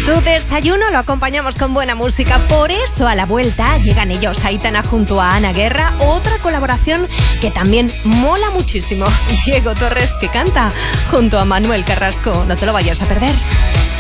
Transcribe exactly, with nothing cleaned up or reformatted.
Tu desayuno lo acompañamos con buena música, por eso a la vuelta llegan ellos, Aitana junto a Ana Guerra, otra colaboración que también mola muchísimo. Diego Torres, que canta junto a Manuel Carrasco. No te lo vayas a perder.